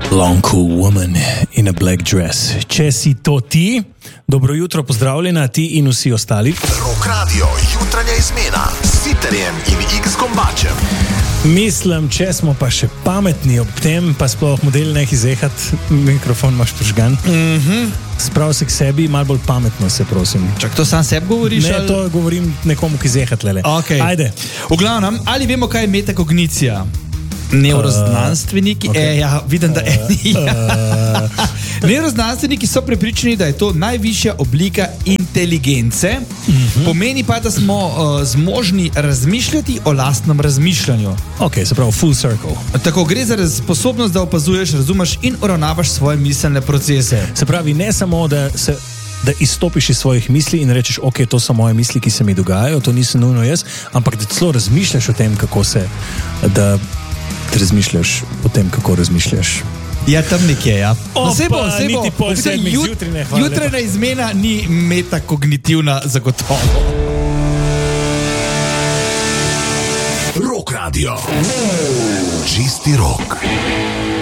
Long cool woman in a black dress. Če si to ti, dobro jutro, pozdravljena ti in vsi ostali. Rock Radio, jutranja izmena s Siterjem in X-Kombačem. Mislim, če smo pa še pametni ob tem, pa sploh model ne izzehat, mikrofon imaš prižgan. Sprav se k sebi, malo bolj pametno se, prosim. Čak, to sam sebi govoriš? Ne, to govorim nekomu, ki zehat lele. Okay. Ajde. V glavnem, ali vemo, kaj je metakognicija? Neuroznanstveniki, vidim, da neuroznanstveniki so prepričani, da je to najvišja oblika inteligence, pomeni pa, da smo zmožni razmišljati o lastnem razmišljanju. Ok, se pravi full circle. Tako gre za sposobnost, da opazuješ, razumeš in uravnavaš svoje miselne procese. Se pravi, ne samo, da izstopiš iz svojih misli in rečeš, ok, to so moje misli, ki se mi dogajajo, to nisem nujno jaz, ampak da celo razmišljaš o tem, kako se, da razmišljaš o tem, kako razmišljaš. Ja, tam nekje, ja. Sej bo. Niti pol sedmih zjutraj ne, hvala. Jutrajna izmena ni metakognitivna zagotovo. Rock Radio. Čisti rock.